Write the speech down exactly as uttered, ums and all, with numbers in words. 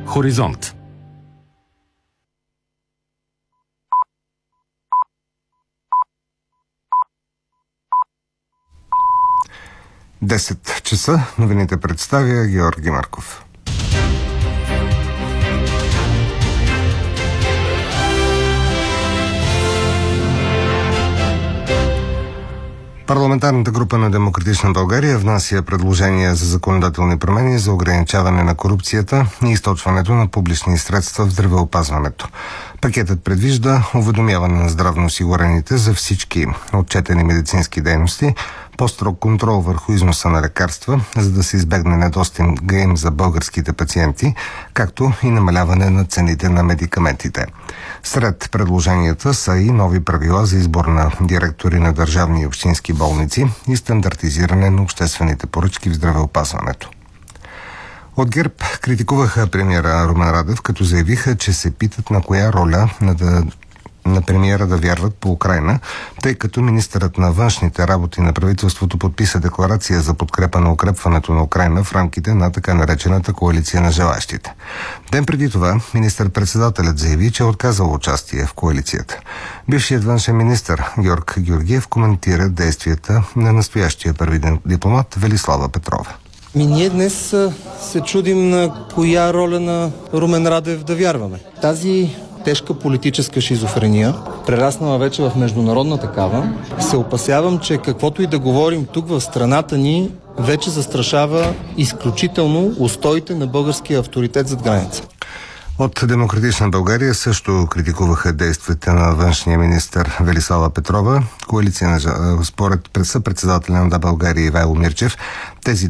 Хоризонт. десет часа. Новините представя Георги Марков. Парламентарната група на Демократична България внася предложения за законодателни промени за ограничаване на корупцията и източването на публични средства в здравеопазването. Пакетът предвижда уведомяване на здравноосигурените за всички отчетени медицински дейности, по-строг контрол върху износа на лекарства, за да се избегне недостига им за българските пациенти, както и намаляване на цените на медикаментите. Сред предложенията са и нови правила за избор на директори на държавни и общински болници и стандартизиране на обществените поръчки в здравеопазването. От ГЕРБ критикуваха премиера Румен Радев, като заявиха, че се питат на коя роля на, да, на премиера да вярват по Украйна, тъй като министърът на външните работи на правителството подписа декларация за подкрепа на укрепването на Украйна в рамките на така наречената коалиция на желащите. Ден преди това министър-председателят заяви, че е отказал участие в коалицията. Бившият външен министър Георг Георгиев коментира действията на настоящия първи дипломат Велислава Петрова. Ми ние днес се чудим на коя роля на Румен Радев да вярваме. Тази тежка политическа шизофрения, прераснала вече в международна такава, се опасявам, че каквото и да говорим тук в страната ни, вече застрашава изключително устоите на българския авторитет зад граница. От Демократична България също критикуваха действията на външния министър Велислава Петрова. Коалиция на според съпредседателя на Да България Ивайло Мирчев, тези